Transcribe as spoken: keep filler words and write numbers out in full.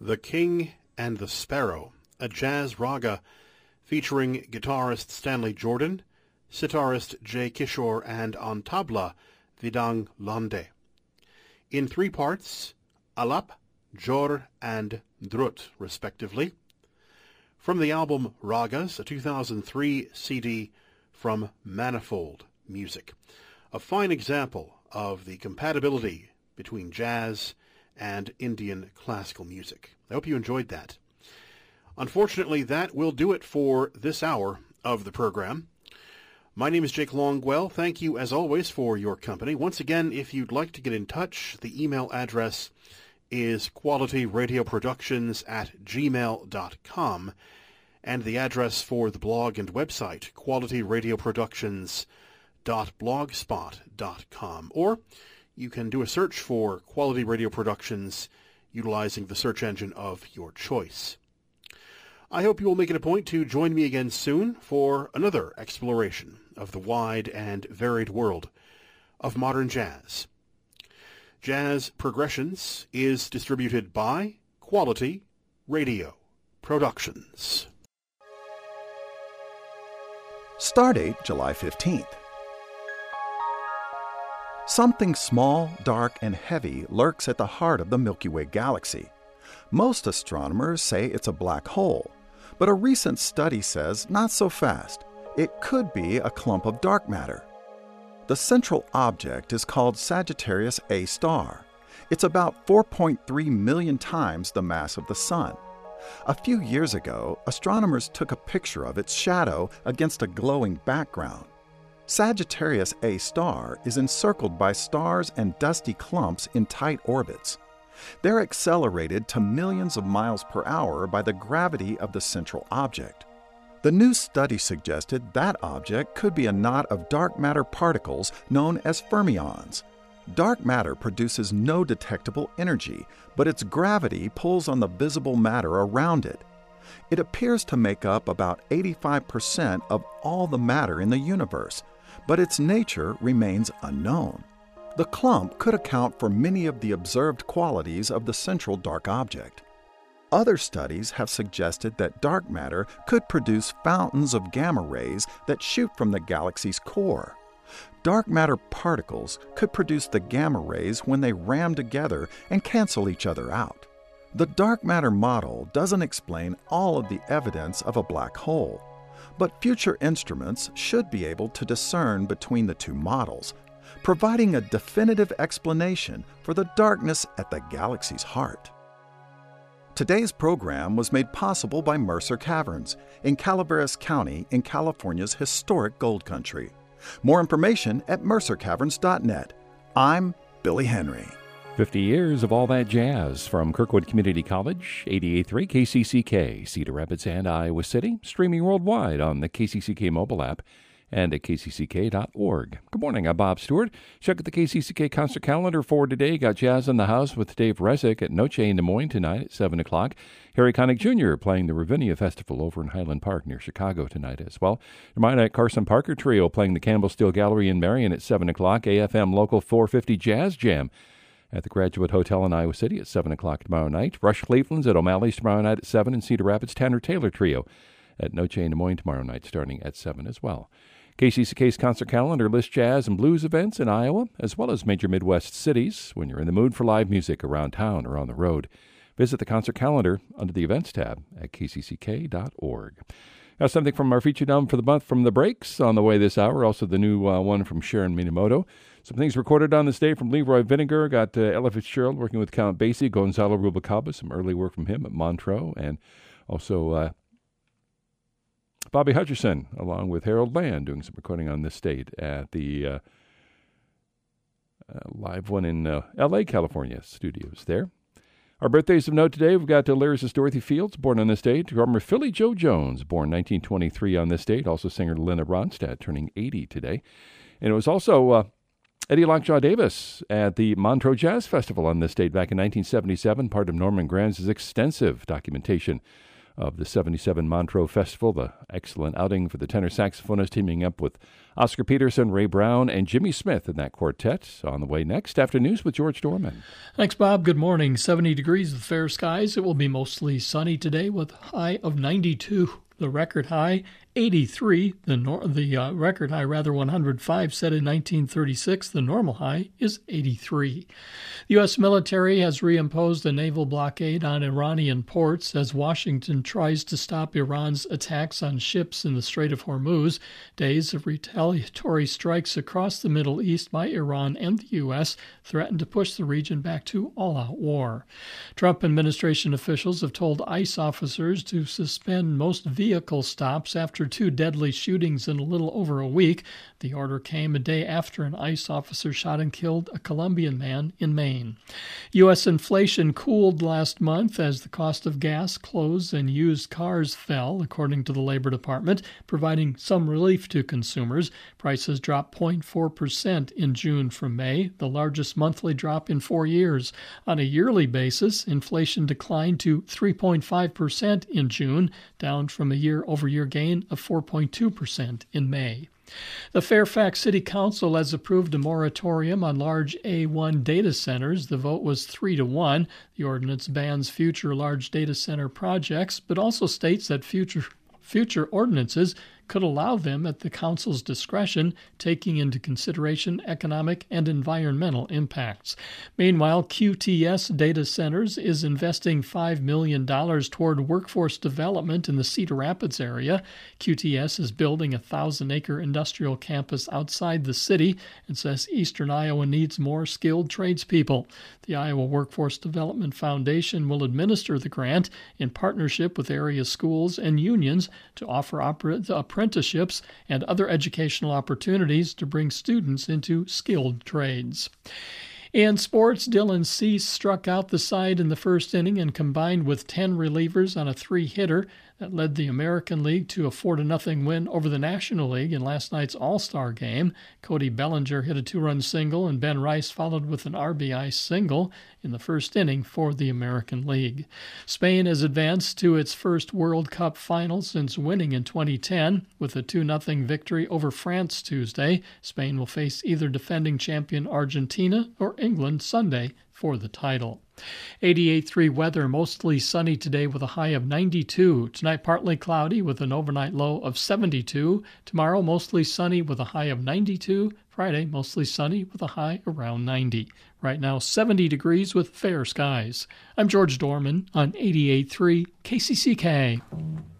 The King and the Sparrow, a jazz raga featuring guitarist Stanley Jordan, sitarist Jay Kishore, and on tabla Vidang Lande. In three parts, Alap, Jor, and Drut, respectively. From the album Ragas, a two thousand three C D from Manifold Music. A fine example of the compatibility between jazz and Indian classical music. I hope you enjoyed that. Unfortunately, that will do it for this hour of the program. My name is Jake Longwell. Thank you, as always, for your company. Once again, if you'd like to get in touch, the email address is qualityradioproductions at gmail dot com, and the address for the blog and website, qualityradioproductions dot blogspot dot com. Or you can do a search for Quality Radio Productions utilizing the search engine of your choice. I hope you will make it a point to join me again soon for another exploration of the wide and varied world of modern jazz. Jazz Progressions is distributed by Quality Radio Productions. Stardate July fifteenth. Something small, dark, and heavy lurks at the heart of the Milky Way galaxy. Most astronomers say it's a black hole, but a recent study says not so fast. It could be a clump of dark matter. The central object is called Sagittarius A star. It's about four point three million times the mass of the Sun. A few years ago, astronomers took a picture of its shadow against a glowing background. Sagittarius A star is encircled by stars and dusty clumps in tight orbits. They're accelerated to millions of miles per hour by the gravity of the central object. The new study suggested that object could be a knot of dark matter particles known as fermions. Dark matter produces no detectable energy, but its gravity pulls on the visible matter around it. It appears to make up about eighty-five percent of all the matter in the universe, but its nature remains unknown. The clump could account for many of the observed qualities of the central dark object. Other studies have suggested that dark matter could produce fountains of gamma rays that shoot from the galaxy's core. Dark matter particles could produce the gamma rays when they ram together and cancel each other out. The dark matter model doesn't explain all of the evidence of a black hole, but future instruments should be able to discern between the two models, providing a definitive explanation for the darkness at the galaxy's heart. Today's program was made possible by Mercer Caverns in Calaveras County in California's historic Gold Country. More information at mercer caverns dot net. I'm Billy Henry. fifty years of all that jazz from Kirkwood Community College, eighty-eight point three K C C K, Cedar Rapids and Iowa City, streaming worldwide on the K C C K mobile app and at k c c k dot org. Good morning, I'm Bob Stewart. Check out the K C C K concert calendar for today. Got Jazz in the House with Dave Resnick at Noche in Des Moines tonight at seven o'clock. Harry Connick Junior playing the Ravinia Festival over in Highland Park near Chicago tonight as well. Tomorrow night, Carson Parker Trio playing the Campbell Steel Gallery in Marion at seven o'clock. A F M Local four fifty Jazz Jam at the Graduate Hotel in Iowa City at seven o'clock tomorrow night. Rush Cleveland's at O'Malley's tomorrow night at seven, and Cedar Rapids Tanner Taylor Trio at Noche in Des Moines tomorrow night starting at seven as well. K C C K's concert calendar lists jazz and blues events in Iowa, as well as major Midwest cities. When you're in the mood for live music around town or on the road, visit the concert calendar under the events tab at k c c k dot org. Now, something from our feature album for the month from the Breaks on the way this hour. Also, the new uh, one from Sharon Minamoto. Some things recorded on this day from Leroy Vinegar. Got uh, Ella Fitzgerald working with Count Basie, Gonzalo Rubalcaba, some early work from him at Montreux, and also uh, Bobby Hutcherson, along with Harold Land, doing some recording on this date at the uh, uh, live one in uh, L A, California studios there. Our birthdays of note today, we've got uh, lyricist Dorothy Fields, born on this date. Drummer Philly Joe Jones, born nineteen twenty-three on this date. Also singer Linda Ronstadt, turning eighty today. And it was also uh, Eddie Lockjaw Davis at the Montreux Jazz Festival on this date back in nineteen seventy-seven, part of Norman Granz's extensive documentation of the seventy-seven Montreux Festival. The excellent outing for the tenor saxophonist, teaming up with Oscar Peterson, Ray Brown, and Jimmy Smith in that quartet. On the way next, after news with George Dorman. Thanks, Bob. Good morning. seventy degrees with fair skies. It will be mostly sunny today with a high of ninety-two. The record high, eighty-three. The nor- the uh, record high, rather, one hundred five, set in nineteen thirty-six. The normal high is eighty-three. The U S military has reimposed a naval blockade on Iranian ports as Washington tries to stop Iran's attacks on ships in the Strait of Hormuz. Days of retaliatory strikes across the Middle East by Iran and the U S threaten to push the region back to all-out war. Trump administration officials have told ICE officers to suspend most vehicle stops after two deadly shootings in a little over a week. The order came a day after an ICE officer shot and killed a Colombian man in Maine. U S inflation cooled last month as the cost of gas, clothes, and used cars fell, according to the Labor Department, providing some relief to consumers. Prices dropped zero point four percent in June from May, the largest monthly drop in four years. On a yearly basis, inflation declined to three point five percent in June, down from a year-over-year gain of four point two percent in May. The Fairfax City Council has approved a moratorium on large A one data centers. The vote was three to one. The ordinance bans future large data center projects, but also states that future future ordinances could allow them at the council's discretion, taking into consideration economic and environmental impacts. Meanwhile, Q T S Data Centers is investing five million dollars toward workforce development in the Cedar Rapids area. Q T S is building a thousand-acre industrial campus outside the city and says Eastern Iowa needs more skilled tradespeople. The Iowa Workforce Development Foundation will administer the grant in partnership with area schools and unions to offer opera- apprenticeships and other educational opportunities to bring students into skilled trades. In sports, Dylan Cease struck out the side in the first inning and combined with ten relievers on a three-hitter that led the American League to a four to nothing win over the National League in last night's All-Star game. Cody Bellinger hit a two-run single, and Ben Rice followed with an R B I single in the first inning for the American League. Spain has advanced to its first World Cup final since winning in twenty ten with a two nothing victory over France Tuesday. Spain will face either defending champion Argentina or England Sunday for the title. eighty-eight point three weather, mostly sunny today with a high of ninety-two. Tonight, partly cloudy with an overnight low of seventy-two. Tomorrow, mostly sunny with a high of ninety-two. Friday, mostly sunny with a high around ninety. Right now, seventy degrees with fair skies. I'm George Dorman on eighty-eight point three K C C K.